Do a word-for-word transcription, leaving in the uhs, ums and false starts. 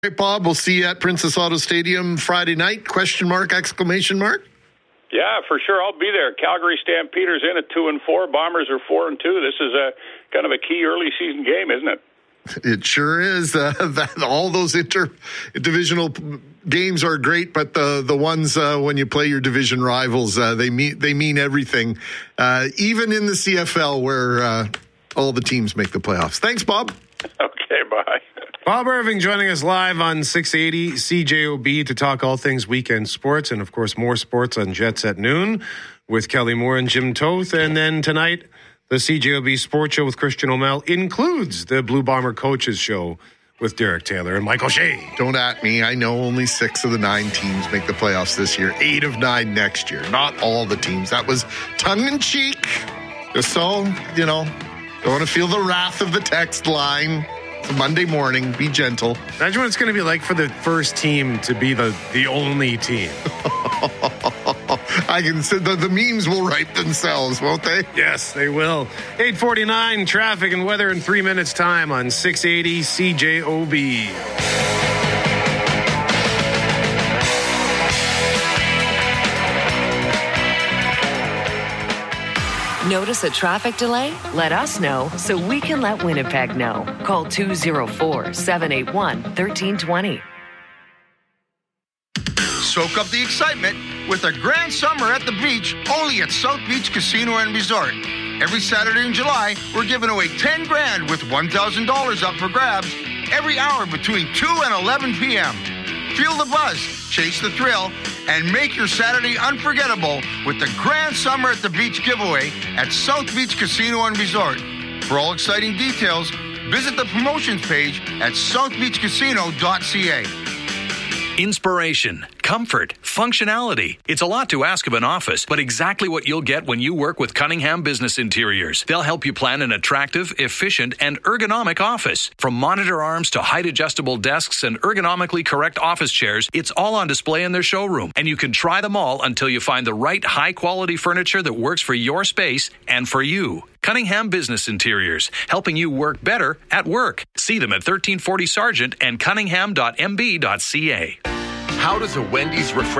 Hey, Bob, we'll see you at Princess Auto Stadium Friday night, question mark, exclamation mark? Yeah, for sure. I'll be there. Calgary Stampeders in at two and four. Bombers are four and two. This is a kind of a key early season game, isn't it? It sure is. Uh, that, all those interdivisional games are great, but the the ones uh, when you play your division rivals, uh, they mean they mean everything. Uh, even in the C F L, where uh, all the teams make the playoffs. Thanks, Bob. Okay, bye. Bob Irving joining us live on six eighty C J O B to talk all things weekend sports and, of course, more sports on Jets at noon with Kelly Moore and Jim Toth. And then tonight, the C J O B Sports Show with Christian O'Mell includes the Blue Bomber Coaches Show with Derek Taylor and Michael Shea. Don't at me. I know only six of the nine teams make the playoffs this year. Eight of nine next year. Not all the teams. That was tongue-in-cheek. Just so, you know, don't want to feel the wrath of the text line. It's a Monday morning. Be gentle. Imagine what it's going to be like for the first team to be the, the only team. I can say the, the memes will write themselves, won't they? Yes, they will. eight forty-nine, traffic and weather in three minutes time on six eighty C J O B. Notice a traffic delay? Let us know so we can let Winnipeg know. Call two oh four, seven eight one, one three two zero. Soak up the excitement with a grand summer at the beach only at South Beach Casino and Resort. Every Saturday in July, we're giving away ten grand with one thousand dollars up for grabs every hour between two and eleven p.m. Feel the buzz, chase the thrill, and make your Saturday unforgettable with the Grand Summer at the Beach giveaway at South Beach Casino and Resort. For all exciting details, visit the promotions page at south beach casino dot c a. Inspiration, comfort, functionality. It's a lot to ask of an office, but exactly what you'll get when you work with Cunningham Business Interiors. They'll help you plan an attractive, efficient, and ergonomic office. From monitor arms to height-adjustable desks and ergonomically correct office chairs, it's all on display in their showroom, and you can try them all until you find the right high-quality furniture that works for your space and for you. Cunningham Business Interiors, helping you work better at work. See them at thirteen forty Sargent and cunningham dot m b dot c a. How does a Wendy's refresh